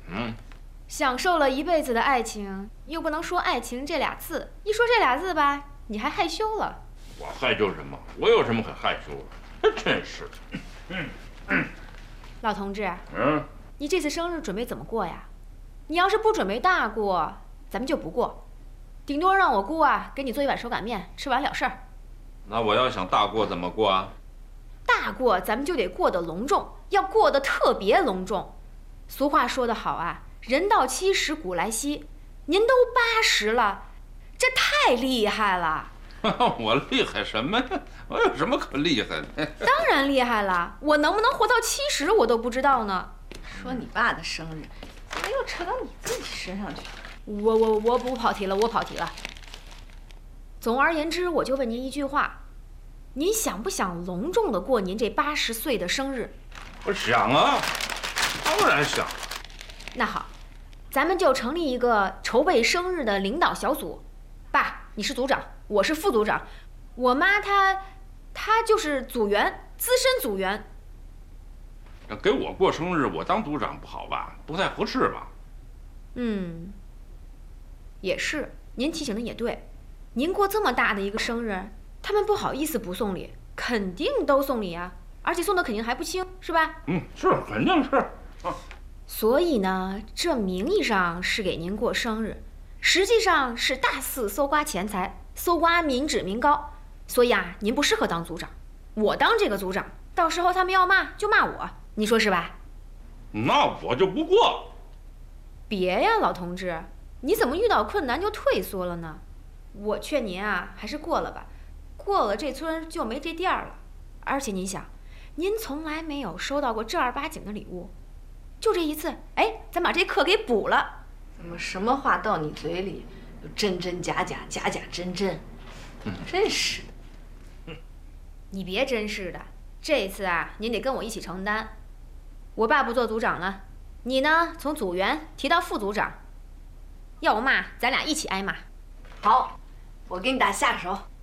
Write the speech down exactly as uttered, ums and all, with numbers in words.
嗯， 享受了一辈子的爱情，又不能说爱情这俩字，一说这俩字吧，你还害羞了。 我害羞什么？我有什么可害羞的？真是。嗯嗯。 老同志， 嗯， 你这次生日准备怎么过呀？你要是不准备大过，咱们就不过，顶多让我姑啊给你做一碗手擀面，吃完了事儿。 那我要想大过怎么过啊？ 大过咱们就得过得隆重，要过得特别隆重。俗话说得好啊，人到七十古来稀，您都八十了，这太厉害了。 我厉害什么呀？我有什么可厉害的？ 当然厉害了，我能不能活到七十我都不知道呢。 说你爸的生日，怎么又扯到你自己身上去？ 我我我不跑题了，我跑题了。总而言之，我就问您一句话：您想不想隆重的过您这八十岁的生日？ 我想啊，当然想。 那好，咱们就成立一个筹备生日的领导小组。爸，你是组长，我是副组长，我妈她，她就是组员，资深组员。 给我过生日，我当组长不好吧？不太合适吧？ 嗯，也是，您提醒的也对。您过这么大的一个生日，他们不好意思不送礼，肯定都送礼啊，而且送的肯定还不轻，是吧？ 嗯，是，肯定是。啊， 所以呢，这名义上是给您过生日，实际上是大肆搜刮钱财，搜刮民脂民膏。所以啊，您不适合当组长，我当这个组长，到时候他们要骂就骂我，你说是吧？ 那我就不过。 别呀，老同志，你怎么遇到困难就退缩了呢？我劝您啊，还是过了吧，过了这村就没这店了。而且您想，您从来没有收到过正儿八经的礼物，就这一次，哎，咱把这课给补了。 怎么什么话到你嘴里就真真假假，假假真真？ 嗯， 真是的。 嗯，你别真是的，这次啊，您得跟我一起承担。我爸不做组长了，你呢，从组员提到副组长，要我骂，咱俩一起挨骂。 好，我给你打下手。